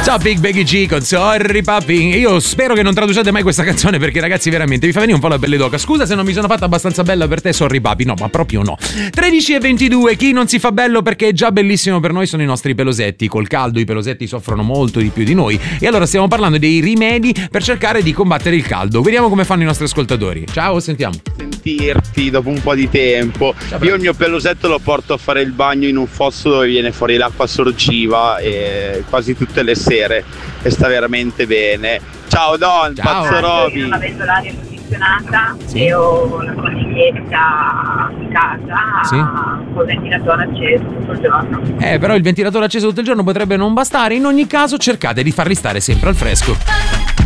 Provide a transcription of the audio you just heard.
Ciao Big Baggy G con Sorry Papi. Io spero che non traduciate mai questa canzone, perché ragazzi veramente mi fa venire un po' la pelle d'oca. Scusa se non mi sono fatta abbastanza bella per te, Sorry Papi. No, ma proprio no. 13:22. Chi non si fa bello perché è già bellissimo per noi sono i nostri pelosetti. Col caldo i pelosetti soffrono molto di più di noi, e allora stiamo parlando dei rimedi per cercare di combattere il caldo. Vediamo come fanno i nostri ascoltatori. Ciao, sentiamo. Sentirti dopo un po' di tempo. Io il mio pelosetto lo porto a fare il bagno in un fosso dove viene fuori l'acqua sorgiva quasi tutte le sere, e sta veramente bene. Ciao Don, ciao. Pazzo Roby. Io non avendo l'aria condizionata, sì, e ho la coniglietta in casa, sì, col ventilatore acceso tutto il giorno. Però il ventilatore acceso tutto il giorno potrebbe non bastare. In ogni caso cercate di farli stare sempre al fresco.